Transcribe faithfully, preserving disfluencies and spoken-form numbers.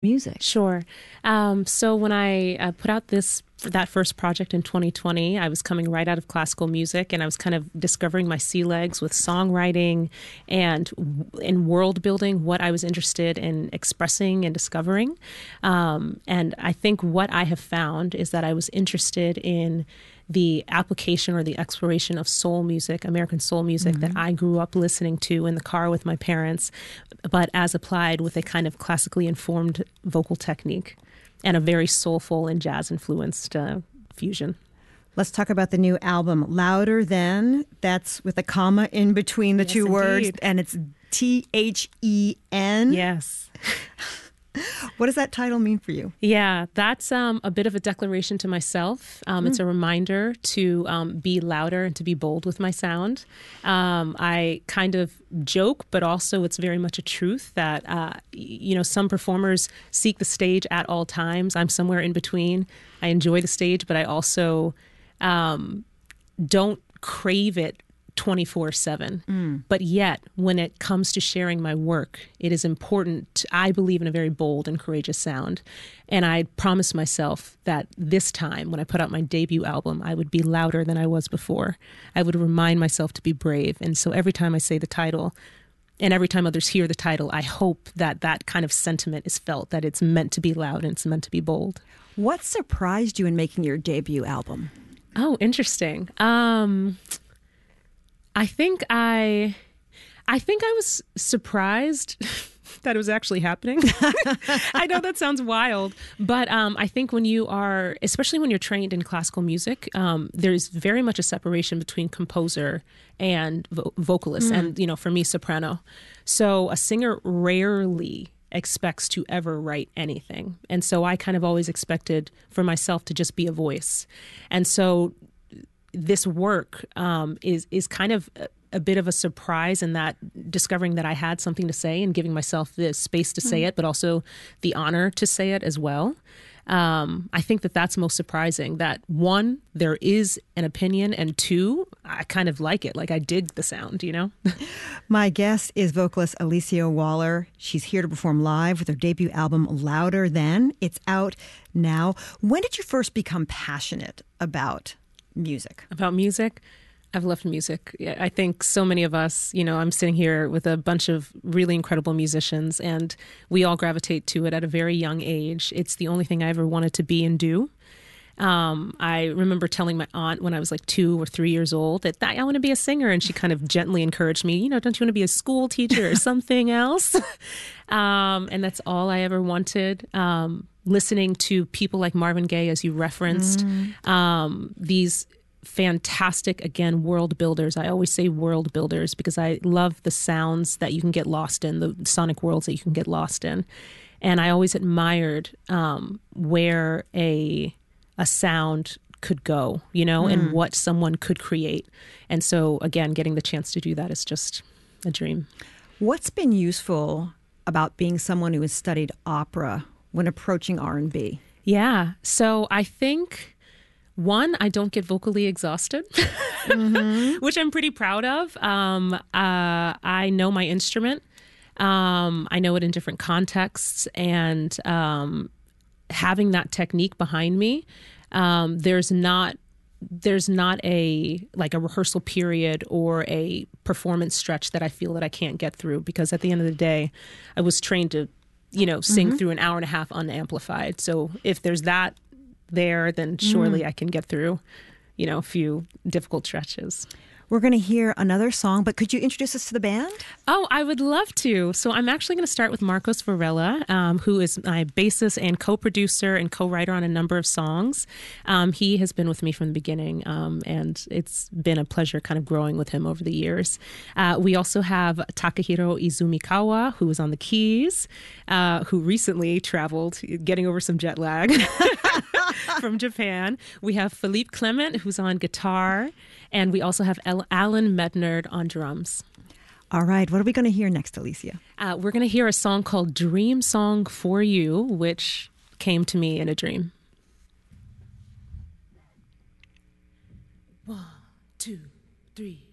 music? Sure. Um, so when I uh, put out this that first project in twenty twenty, I was coming right out of classical music, and I was kind of discovering my sea legs with songwriting and in world building, what I was interested in expressing and discovering. Um, and I think what I have found is that I was interested in the application or the exploration of soul music, American soul music, mm-hmm. that I grew up listening to in the car with my parents, but as applied with a kind of classically informed vocal technique and a very soulful and jazz-influenced uh, fusion. Let's talk about the new album, Louder Than. That's with a comma in between the yes, two indeed. words, and it's T H E N. Yes. What does that title mean for you? Yeah, that's um, a bit of a declaration to myself. Um, mm. It's a reminder to um, be louder and to be bold with my sound. Um, I kind of joke, but also it's very much a truth that, uh, you know, some performers seek the stage at all times. I'm somewhere in between. I enjoy the stage, but I also um, don't crave it twenty-four seven. Mm. But yet, when it comes to sharing my work, it is important. I believe in a very bold and courageous sound. And I promised myself that this time, when I put out my debut album, I would be louder than I was before. I would remind myself to be brave. And so every time I say the title, and every time others hear the title, I hope that that kind of sentiment is felt, that it's meant to be loud and it's meant to be bold. What surprised you in making your debut album? Oh, interesting. Um... I think I, I think I was surprised that it was actually happening. I know that sounds wild, but um, I think when you are, especially when you're trained in classical music, um, there's very much a separation between composer and vo- vocalist, mm. and you know, for me, soprano. So a singer rarely expects to ever write anything, and so I kind of always expected for myself to just be a voice, and so. This work um, is is kind of a, a bit of a surprise in that discovering that I had something to say and giving myself the space to say mm. it, but also the honor to say it as well. Um, I think that that's most surprising, that one, there is an opinion, and two, I kind of like it. Like I dig the sound, you know? My guest is vocalist Alicia Waller. She's here to perform live with her debut album, Louder Than. It's out now. When did you first become passionate about music? About music? I've loved music. I think so many of us, you know, I'm sitting here with a bunch of really incredible musicians, and we all gravitate to it at a very young age. It's the only thing I ever wanted to be and do. Um, I remember telling my aunt when I was like two or three years old that I want to be a singer, and she kind of gently encouraged me, you know, don't you want to be a school teacher or something else? um, and that's all I ever wanted. Um, listening to people like Marvin Gaye, as you referenced, mm. um, these fantastic, again, world builders. I always say world builders because I love the sounds that you can get lost in, the sonic worlds that you can get lost in. And I always admired um, where a a sound could go, you know, mm. and what someone could create. And so, again, getting the chance to do that is just a dream. What's been useful about being someone who has studied opera when approaching R and B? Yeah. So I think, one, I don't get vocally exhausted, mm-hmm. which I'm pretty proud of. Um, uh, I know my instrument. Um, I know it in different contexts. And um, having that technique behind me, um, there's not there's not a like a rehearsal period or a performance stretch that I feel that I can't get through, because at the end of the day, I was trained to you know, sing mm-hmm. through an hour and a half unamplified. So if there's that there, then surely mm. I can get through, you know, a few difficult stretches. We're going to hear another song, but could you introduce us to the band? Oh, I would love to. So I'm actually going to start with Marcos Varela, um, who is my bassist and co-producer and co-writer on a number of songs. Um, he has been with me from the beginning, um, and it's been a pleasure kind of growing with him over the years. Uh, we also have Takahiro Izumikawa, who is on the keys, uh, who recently traveled, getting over some jet lag from Japan. We have Philippe Clement, who's on guitar, and we also have El- Alan Mednard on drums. All right. What are we going to hear next, Alicia? Uh, we're going to hear a song called Dream Song for You, which came to me in a dream. One, two, three.